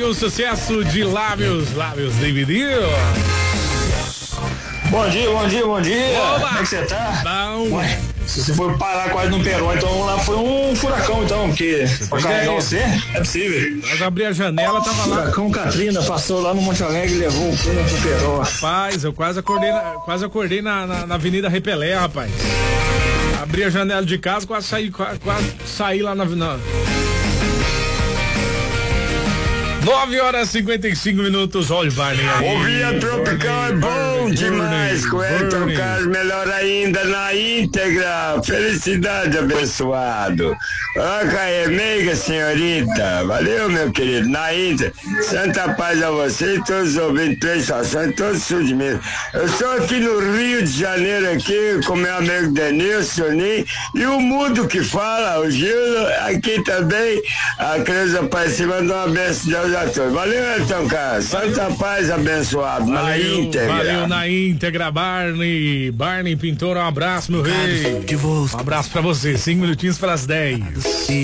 o sucesso de Lábios Divididos. Bom dia. Oba! Como é que você tá? Bom. Ué, se você for parar quase no Perón, então lá foi um furacão, então, porque pra carregar você, é possível. Nós abri a janela, tava lá. Furacão Katrina passou lá no Monte Alegre e levou o pulo pro Perón. Rapaz, eu quase acordei na Avenida Repelé, rapaz. Abri a janela de casa, quase saí lá na 9h55, olha o Barney aí. Ouvir a Tropical é bom demais, com Elton Carlos, melhor ainda na íntegra. Felicidade, abençoado. Ok, meiga senhorita, valeu meu querido, na íntegra. Santa paz a você e todos os ouvintes, três estações, todos os sul de Minas. Eu estou aqui no Rio de Janeiro, aqui com meu amigo Denilson, Soninho, e o Mudo que fala, o Gil, aqui também, a Creuza Aparecida, mandou uma benção de Deus a todos. Valeu, Elton Carlos, Santa paz abençoado, na íntegra. Valeu, na íntegra, Barney Pintor, um abraço, meu rei. Um abraço pra você, 5 minutinhos para as 10.